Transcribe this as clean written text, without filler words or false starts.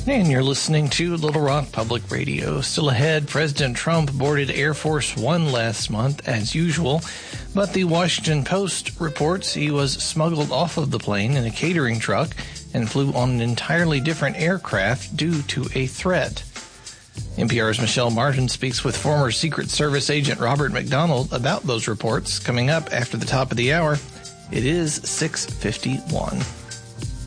And you're listening to Little Rock Public Radio. Still ahead, President Trump boarded Air Force One last month, as usual, but the Washington Post reports he was smuggled off of the plane in a catering truck and flew on an entirely different aircraft due to a threat. NPR's Michelle Martin speaks with former Secret Service agent Robert McDonald about those reports coming up after the top of the hour. It is 6:51.